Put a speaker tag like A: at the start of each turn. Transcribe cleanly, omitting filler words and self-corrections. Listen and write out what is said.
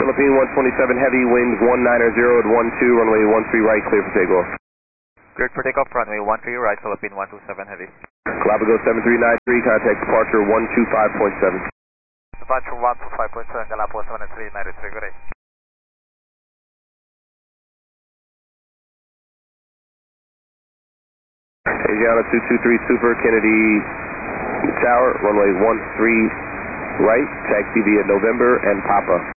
A: Philippine 127 heavy, wind 190 at 12, runway 13 right, clear for takeoff.
B: Cleared for takeoff, runway 13 right, Philippine 127 heavy.
A: Galapagos 7393, contact departure 125.7.
B: Departure 125.7, Galapagos 7393, good day.
A: Asiana 223 Super, Kennedy Tower, runway 13 right, taxi via November and Papa.